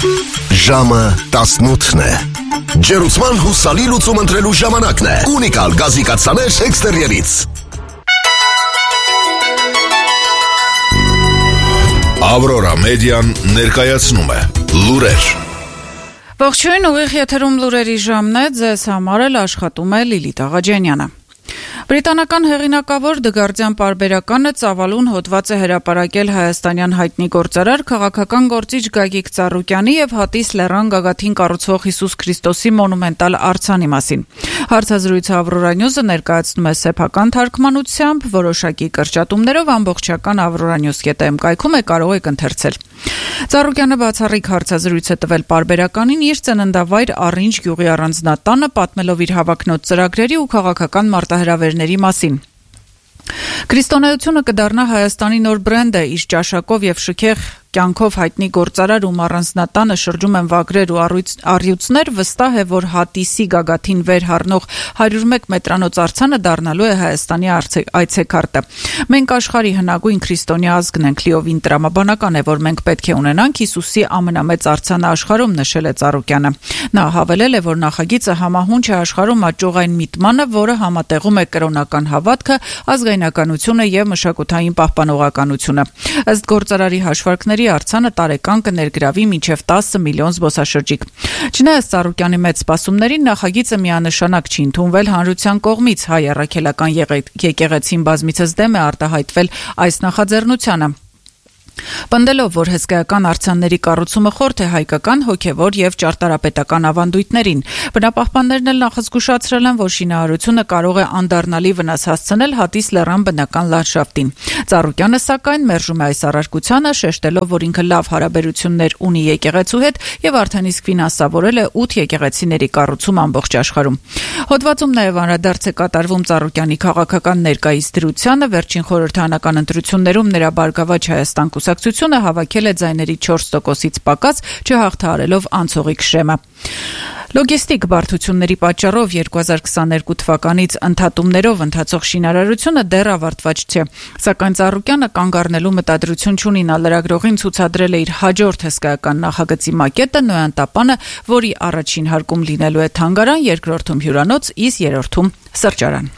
Ժամը 18-ն է։ Ջերուցման հուսալի լուծում ընտրելու ժամանակն է։ Ունիկալ գազի կաթսաներ էքստերիերից։ Ավրորա մեդիան ներկայացնում է լուրեր։ Ողջույն, ուղիղ եթերում լուրերի ժամն է, ձեզ համար էլ աշխատում է Լիլիթ Աղաջանյանը։ Բրիտանական հեղինակավոր The Guardian պարբերականը ծավալուն հոդված է հրապարակել հայաստանյան հայտնի գործարար քաղաքական գործիչ Գագիկ Ծառուկյանի եւ Հատիս լեռան գագաթին կառուցվող Հիսուս Քրիստոսի մոնումենտալ արձանի մասին։ Հարցազրույցը Ավրորա Նյուզը ներկայացնում է սեփական թարգմանությամբ, որոշակի կրճատումներով ամբողջական avroranews.am կայքում կարող եք ընթերցել։ Ծառուկյանը բացառիկ հարցազրույց է տվել պարբերականին իր ծննդավայր Առինջ գյուղի առանձնատանը, պատմելով իր հավակնոտ ծրագրերի ու քաղաքական մարտահրավերների մասին։ Քրիստոնեությունը կդառնա Հայաստանի նոր բրենդը, իր ճաշակով եւ շքեղ կյանքով հայտնի գործարար ում առանձնատանը շրջում են վագրեր ու առյուծներ, վստահ է, որ Հատիսի գագաթին վեր հառնող 101 մետրանոց արձանը դառնալու է Հայաստանի այցեքարտը։ Մենք աշխարհի հնագույն քրիստոնյա ազգն ենք, լիովին տրամաբանական է, որ մենք պետք է ունենանք Հիսուսի ամենամեծ արձանը աշխարհում, նշել է Ծառուկյանը։ Նա հավելել է, որ նախագիծը համահունչ է աշխարհում աճող այն միտմանը, որը համատեղում է կրոնական հավատքը, ազգայնականությունը եւ մշակութային պահպանողականությունը։ Ըստ գործարարի հաշվարկների արձանը տարեկան կներգրավի մինչև 10 միլիոն զբոսաշրջիկ։ Չնայած Ծառուկյանի մեծ սպասումներին, նախագիծը միանշանակ չի ընդունվել հանրության կողմից։ Հայ առաքելական եկեղեցին բազմիցս դեմ է արտահայտվել այս նախաձեռնությանը։ Պնդելով, որ հսկայական արձանների կառուցումը խորթ է հայկական, հոգևոր եւ ճարտարապետական ավանդույթներին, բնապահպաններն էլ նախազգուշացրել են, որ շինարարությունը կարող է անդառնալի վնաս հասցնել Հատիս լեռան բնական լանդշաֆտին։ Ծառուկյանը սակայն մերժում է այս առարկությանը, շեշտելով, որ ինքը լավ հարաբերություններ ունի եկեղեցու հետ եւ արդեն իսկ ֆինանսավորել է 8 եկեղեցիների կառուցում ամբողջ աշխարհում։ Հոդվածում նաեւ անդրադարձ է կատարվում Ծառուկյանի քաղաքական ներկայիս դրությանը, վերջին խորհրդարանական ընտրություններում նրա բարգավաճ Հայաստան կուսակցությունը հավաքել է ձայների 4%-ից պակաս, չհաղթահարելով անցողիկ շեմը։ Լոգիստիկ բարդությունների պատճառով 2022 թվականից ընդհատումներով ընթացող շինարարությունը դեռ ավարտված չէ, սակայն Ծառուկյանը կանգ առնելու մտադրություն չունի։ Նա լրագրողին ցուցադրել է իր հաջորդ հսկայական նախագծի մակետը, Նոյանտապանը, որի առաջին հարկում լինելու է թանգարան, երկրորդում հյուրանոց, իսկ երրորդում սրճարան։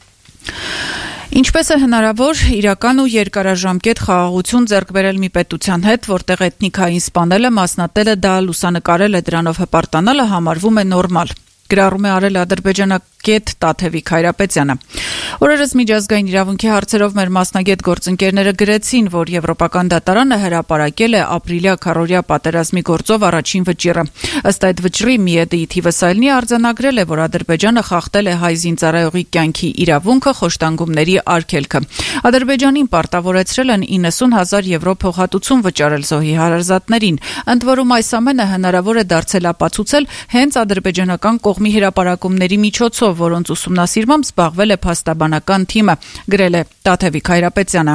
Ինչպես է հնարավոր իրական ու երկարաժամկետ խաղաղություն ձեռք բերել մի պետության հետ, որտեղ էթնիկային սպանելը, մասնատելը, դա լուսանկարելը, դրանով հպարտանալը համարվում է նորմալ։ Գրառում է արել ադրբեջանակետ Տաթևիկ Հայրապետյանը։ Օրերս միջազգային իրավունքի հարցերով մեր մասնագետ գործընկերները գրեցին, որ Եվրոպական դատարանը հրապարակել է ապրիլյա քառօրյա պատերազմի գործով առաջին վճիռը։ Ըստ այդ վճռի Միեդի Թիվասայլնի արձանագրել է, որ Ադրբեջանը խախտել է հայ զինծառայողի կյանքի իրավունքը, խոշտանգումների արգելքը։ Ադրբեջանին պարտավորեցրել են 90,000 եվրո փոխհատուցում վճարել զոհի հարազատներին։ Ընդ որում այս ամենը հնարավոր է դարձել ապացուցել հենց ադրբեջանական կողմի հրապարակումների միջոցով, որոնց ուսումնասիրմամբ զբաղվել է փաստաբանական թիմը, գրել է Տաթևիկ Հայրապետյանը։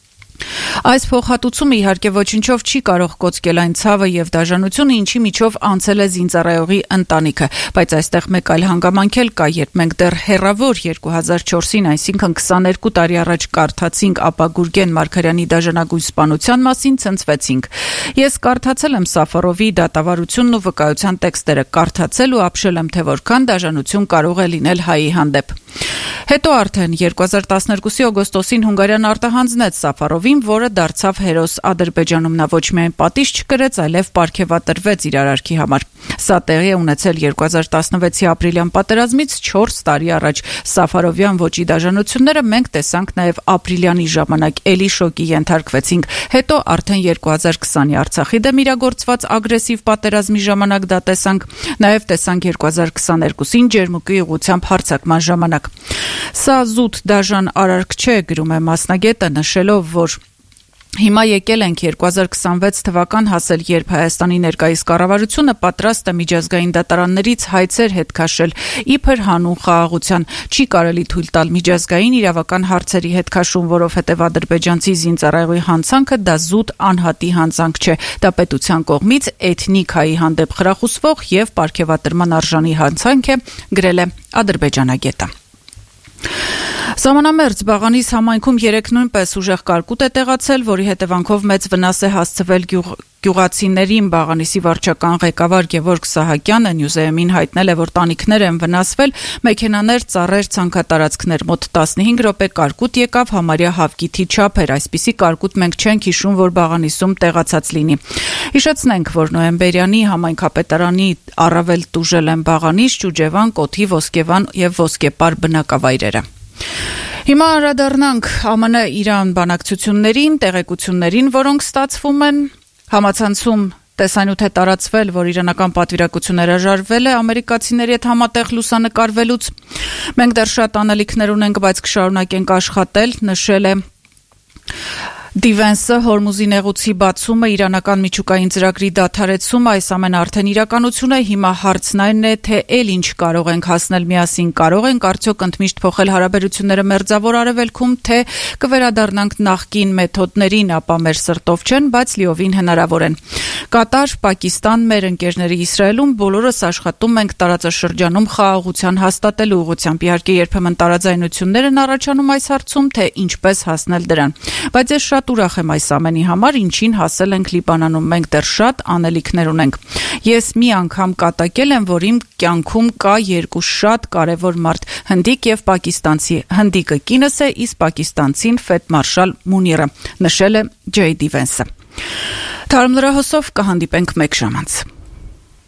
Այս փոխհատուցումը իհարկե ոչնչով չի կարող կոծկել այն ցավը եւ դաժանությունը, ինչի միջով անցել է զինծառայողի ընտանիքը, բայց այստեղ մեկ այլ հանգամանք էլ կա, երբ մենք դեռ հեռավոր 2004-ին, այսինքն 22 տարի առաջ կարդացինք ապա Գուրգեն Մարգարյանի դաժանագույն սպանության մասին, ցնցվեցինք։ Ես կարդացել եմ Սաֆարովի դատավարությունն ու վկայության տեքստերը, կարդացել ու ապշել եմ, թե որքան դաժանություն կարող է լինել հայի հանդեպ։ Հետո արդեն 2012-ի օգոստոսին Հունգարիան արտահանձնեց Սաֆարովին, որը դարձավ հերոս Ադրբեջանում։ Նա ոչ միայն պատիժ չկրեց, այլև պարգևատրվեց իր արարքի համար։ Սա տեղի է ունեցել 2016-ի ապրիլյան պատերազմից 4 տարի առաջ։ Սաֆարովյան ոճի դաժանությունները մենք տեսանք նաև ապրիլյանի ժամանակ, էլի շոկի ենթարկվեցինք։ Հետո արդեն 2020-ի Արցախի դեմ իրագործված ագրեսիվ պատերազմի ժամանակ դա տեսանք, նաև տեսանք 2022-ին Ջերմուկի ուղղությամբ հարձակման ժամանակ։ Սա զուտ դաժան արարք չէ, գրում է մասնագետը, նշելով, որ հիմա եկել ենք 2026 թվական հասել, երբ Հայաստանի ներկայիս կառավարությունը պատրաստ է միջազգային դատարաններից հայցեր հետ քաշել իբր հանուն խաղաղության։ Չի կարելի թույլ տալ միջազգային իրավական հարցերի հետ քաշում, որովհետև ադրբեջանցի զինծառայողի հանցանքը դա զուտ անհատի հանցանք չէ, դա պետության կողմից էթնիկ հայի հանդեպ խրախուսվող եւ պարգևատրման արժանի հանցանք է, գրել է ադրբեջանագետը։ Սահմանամերձ Բաղանիս համայնքում երեկ նույնպես ուժեղ կարկուտ է տեղացել, որի հետևանքով մեծ վնաս է հասցվել Գյուղացիներին Բաղանիսի վարչական ղեկավար Գևորգ Սահակյանը Նյուզեյմին հայտնել է, որ տանիքներ են վնասվել, մեքենաներ, ծառեր, ցանքատարածքներ, մոտ 15 րոպե կարկուտ եկավ, համարյա հավկիթի չափ էր, այսպիսի կարկուտ մենք չենք հիշում, որ Բաղանիսում տեղացած լինի։ Հիշեցնենք, որ նոյեմբերյանի համայնքապետարանի առավել տուժել են Բաղանիս, Ջուջևան, Կոթի, Ոսկեվան եւ Ոսկեպար բնակավայրերը։ Հիմա անդրադառնանք ԱՄՆ-Իրան բանակցություններին, տեղեկություններին, որոնք ստացվում են Համացանցում տեսանյութ է տարածվել, որ իրանական պատվիրակություն հրաժարվել է ամերիկացիների հետ համատեղ լուսանկարվելուց։ Մենք դեռ շատ անելիքներ ունենք, բայց կշարունակենք աշխատել, նշել է Դիվենսը Հորմուզի նեղուցի բացումը, իրանական միջուկային ծրագրի դադարեցումը, այս ամենը արդեն իրականություն է, հիմա հարցն այն է, թե էլ ինչ կարող ենք հասնել միասին, կարող ենք արդյոք ընդմիշտ փոխել հարաբերությունները Մերձավոր Արևելքում, թե կվերադառնանք նախկին մեթոդներին, ապա մեր սրտով չեն, բայց լիովին հնարավոր են։ Կատար, Պակիստան, մեր ընկերների Իսրայելում բոլորս աշխատում ենք տարածաշրջանում խաղաղության հաստատելու ուղղությամբ, իհարկե երբեմն տարաձայնություններ են առաջանում այս հարցում, թե ինչպես հասնել դրան։ Բայց ես շատ ուրախ եմ այս ամենի համար, ինչին հասել ենք Լիբանանում, մենք դեռ շատ անելիքներ ունենք։ Ես մի անգամ կատակել եմ, որ իմ կյանքում կա երկու շատ կարևոր մարդ, հնդիկ եւ պակիստանցի։ Հնդիկը կինս է, իսկ պակիստանցին Ֆեդ Մարշալ Մունիրը, նշել է Ջեյ Դիվենսը։ Թարմ լրահոսով կհանդիպենք մեկ ժամ անց։